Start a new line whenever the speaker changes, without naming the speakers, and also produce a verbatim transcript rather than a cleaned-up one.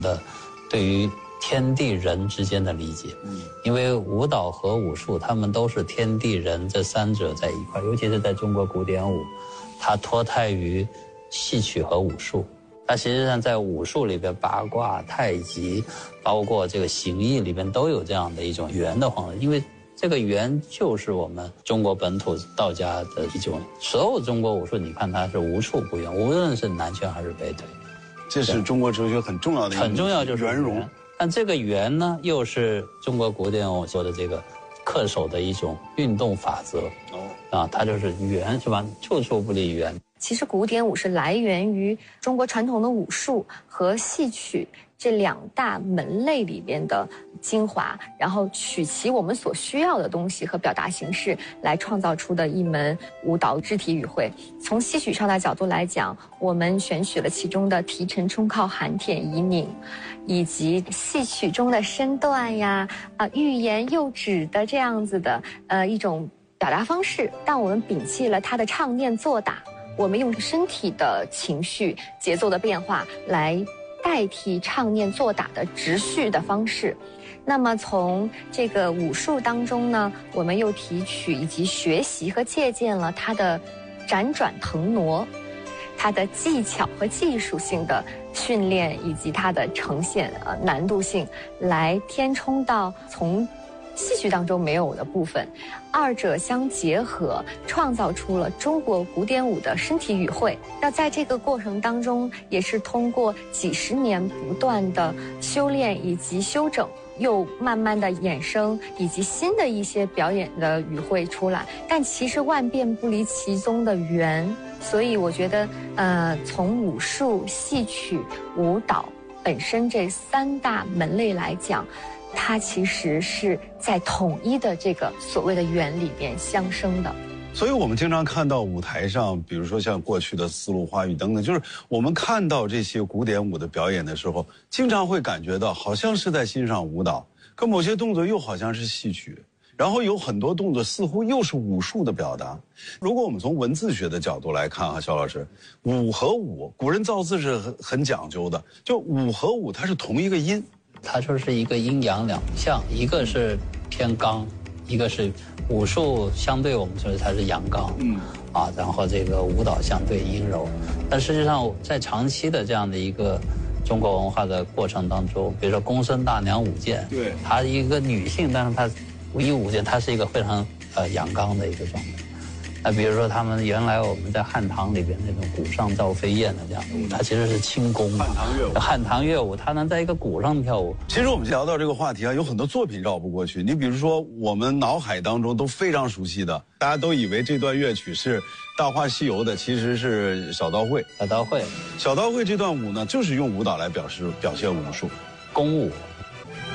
的对于天地人之间的理解。嗯，因为舞蹈和武术，他们都是天地人这三者在一块，尤其是在中国古典舞，它脱胎于戏曲和武术。它实际上在武术里边，八卦、太极，包括这个形意里边都有这样的一种圆的方式，因为这个圆就是我们中国本土道家的一种。所有中国武术，你看它是无处不圆，无论是南拳还是北腿。
这是中国哲学很重要的一个
很重要，就是
圆融。
但这个圆呢，又是中国古典舞说的这个恪守的一种运动法则。哦，啊，它就是圆，是吧？处处不离圆。
其实古典舞是来源于中国传统的武术和戏曲这两大门类里边的精华，然后取其我们所需要的东西和表达形式来创造出的一门舞蹈肢体语汇。从戏曲上的角度来讲，我们选取了其中的提陈冲靠含舔移拧，以及戏曲中的身段呀、啊、呃、欲言又止的这样子的呃一种表达方式，但我们摒弃了它的唱念做打，我们用身体的情绪节奏的变化来代替唱念做打的直叙的方式。那么从这个武术当中呢，我们又提取以及学习和借鉴了它的辗转腾挪，它的技巧和技术性的训练，以及它的呈现呃难度性，来填充到从戏曲当中没有的部分，二者相结合，创造出了中国古典舞的身体语汇。那在这个过程当中，也是通过几十年不断的修炼以及修整，又慢慢的衍生以及新的一些表演的语汇出来。但其实万变不离其宗的圆，所以我觉得，呃，从武术、戏曲、舞蹈本身这三大门类来讲，它其实是在统一的这个所谓的圆里边相生的。
所以我们经常看到舞台上，比如说像过去的丝路花语等等，就是我们看到这些古典舞的表演的时候，经常会感觉到好像是在欣赏舞蹈，可某些动作又好像是戏曲，然后有很多动作似乎又是武术的表达。如果我们从文字学的角度来看哈，肖老师，武和武，古人造字是很很讲究的，就武和武它是同一个音，
它就是一个阴阳两象，一个是偏刚，一个是武术相对我们说它是阳刚，嗯，啊，然后这个舞蹈相对阴柔。但实际上在长期的这样的一个中国文化的过程当中，比如说宫生大娘舞剑，对，她一个女性，但是她一舞剑，她是一个非常呃阳刚的一个状态。那比如说他们原来我们在汉唐里边那种鼓上赵飞燕的这样的舞，它其实是轻功嘛。汉唐乐舞，汉唐乐舞，它能在一个鼓上跳舞。
其实我们聊到这个话题啊，有很多作品绕不过去。你比如说我们脑海当中都非常熟悉的，大家都以为这段乐曲是《大话西游》的，其实是小刀会。
小刀会，
小刀会这段舞呢，就是用舞蹈来表示表现武术，
弓舞。